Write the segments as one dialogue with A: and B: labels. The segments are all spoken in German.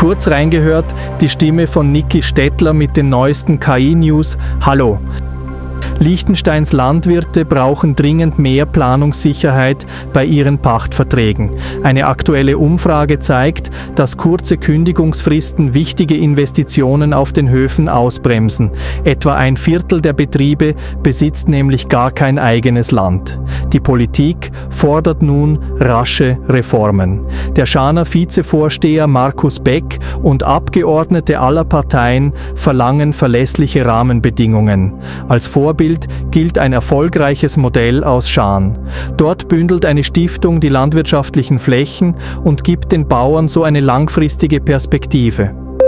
A: Kurz reingehört, die Stimme von Niki Stettler mit den neuesten KI-News. Hallo! Liechtensteins Landwirte brauchen dringend mehr Planungssicherheit bei ihren Pachtverträgen. Eine aktuelle Umfrage zeigt, dass kurze Kündigungsfristen wichtige Investitionen auf den Höfen ausbremsen. Etwa 1/4 der Betriebe besitzt nämlich gar kein eigenes Land. Die Politik fordert nun rasche Reformen. Der Schaner Vizevorsteher Markus Beck und Abgeordnete aller Parteien verlangen verlässliche Rahmenbedingungen. Als Vorbild gilt ein erfolgreiches Modell aus Schaan. Dort bündelt eine Stiftung die landwirtschaftlichen Flächen und gibt den Bauern so eine langfristige Perspektive.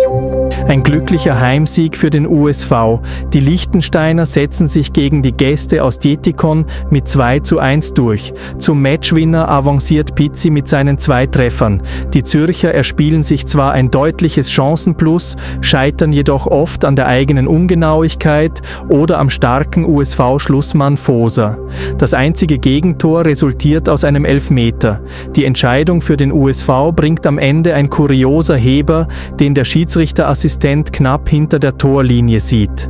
A: Ein glücklicher Heimsieg für den USV. Die Liechtensteiner setzen sich gegen die Gäste aus Dietikon mit 2:1 durch. Zum Matchwinner avanciert Pizzi mit seinen 2 Treffern. Die Zürcher erspielen sich zwar ein deutliches Chancenplus, scheitern jedoch oft an der eigenen Ungenauigkeit oder am starken USV-Schlussmann Foser. Das einzige Gegentor resultiert aus einem Elfmeter. Die Entscheidung für den USV bringt am Ende ein kurioser Heber, den der Schiedsrichterassistent knapp hinter der Torlinie sieht.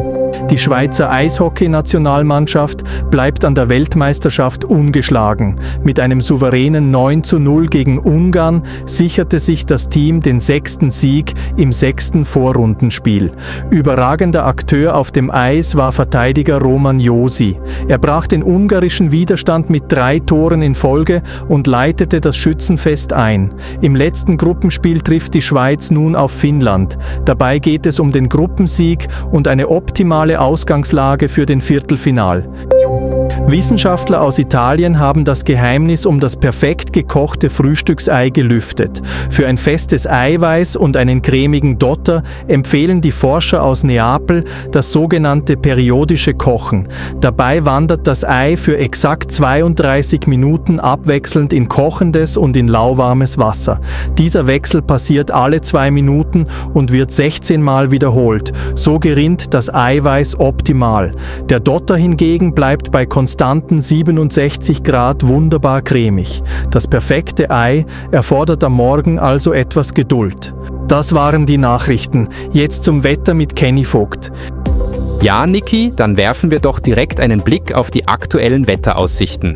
A: Die Schweizer Eishockey-Nationalmannschaft bleibt an der Weltmeisterschaft ungeschlagen. Mit einem souveränen 9:0 gegen Ungarn sicherte sich das Team den 6. Sieg im 6. Vorrundenspiel. Überragender Akteur auf dem Eis war Verteidiger Roman Josi. Er brach den ungarischen Widerstand mit 3 Toren in Folge und leitete das Schützenfest ein. Im letzten Gruppenspiel trifft die Schweiz nun auf Finnland. Dabei geht es um den Gruppensieg und eine optimale Ausgangslage für den Viertelfinal. Wissenschaftler aus Italien haben das Geheimnis um das perfekt gekochte Frühstücksei gelüftet. Für ein festes Eiweiß und einen cremigen Dotter empfehlen die Forscher aus Neapel das sogenannte periodische Kochen. Dabei wandert das Ei für exakt 32 Minuten abwechselnd in kochendes und in lauwarmes Wasser. Dieser Wechsel passiert alle 2 Minuten und wird 16 Mal wiederholt. So gerinnt das Eiweiß optimal. Der Dotter hingegen bleibt bei konstanten 67 Grad wunderbar cremig. Das perfekte Ei erfordert am Morgen also etwas Geduld. Das waren die Nachrichten. Jetzt zum Wetter mit Kenny Vogt.
B: Ja, Niki, dann werfen wir doch direkt einen Blick auf die aktuellen Wetteraussichten.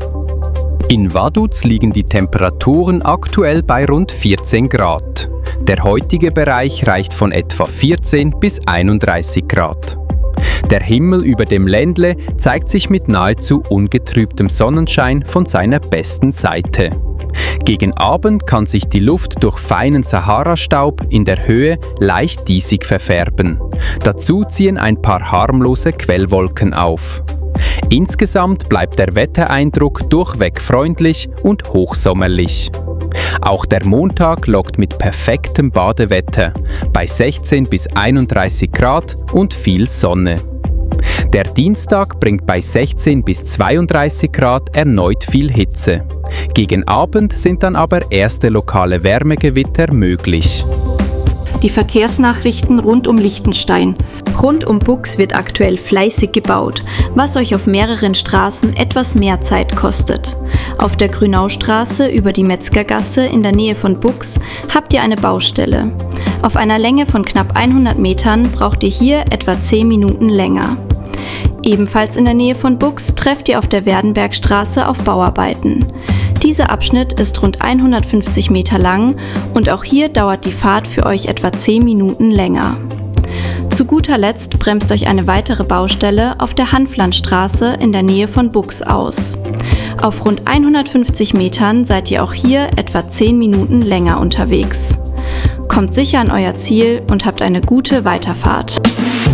C: In Vaduz liegen die Temperaturen aktuell bei rund 14 Grad. Der heutige Bereich reicht von etwa 14 bis 31 Grad. Der Himmel über dem Ländle zeigt sich mit nahezu ungetrübtem Sonnenschein von seiner besten Seite. Gegen Abend kann sich die Luft durch feinen Sahara-Staub in der Höhe leicht diesig verfärben. Dazu ziehen ein paar harmlose Quellwolken auf. Insgesamt bleibt der Wettereindruck durchweg freundlich und hochsommerlich. Auch der Montag lockt mit perfektem Badewetter bei 16 bis 31 Grad und viel Sonne. Der Dienstag bringt bei 16 bis 32 Grad erneut viel Hitze. Gegen Abend sind dann aber erste lokale Wärmegewitter möglich.
D: Die Verkehrsnachrichten rund um Liechtenstein. Rund um Bux wird aktuell fleißig gebaut, was euch auf mehreren Straßen etwas mehr Zeit kostet. Auf der Grünaustraße über die Metzgergasse in der Nähe von Bux habt ihr eine Baustelle. Auf einer Länge von knapp 100 Metern braucht ihr hier etwa 10 Minuten länger. Ebenfalls in der Nähe von Bux trefft ihr auf der Werdenbergstraße auf Bauarbeiten. Dieser Abschnitt ist rund 150 Meter lang und auch hier dauert die Fahrt für euch etwa 10 Minuten länger. Zu guter Letzt bremst euch eine weitere Baustelle auf der Hanflandstraße in der Nähe von Bux aus. Auf rund 150 Metern seid ihr auch hier etwa 10 Minuten länger unterwegs. Kommt sicher an euer Ziel und habt eine gute Weiterfahrt.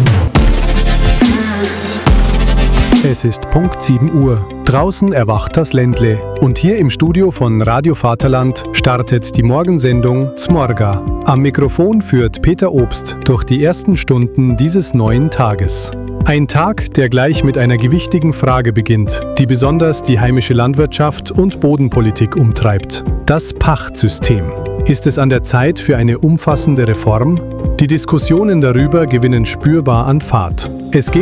E: Es ist Punkt 7 Uhr. Draußen erwacht das Ländle. Und hier im Studio von Radio Vaterland startet die Morgensendung Zmorga. Am Mikrofon führt Peter Obst durch die ersten Stunden dieses neuen Tages. Ein Tag, der gleich mit einer gewichtigen Frage beginnt, die besonders die heimische Landwirtschaft und Bodenpolitik umtreibt. Das Pachtsystem. Ist es an der Zeit für eine umfassende Reform? Die Diskussionen darüber gewinnen spürbar an Fahrt. Es geht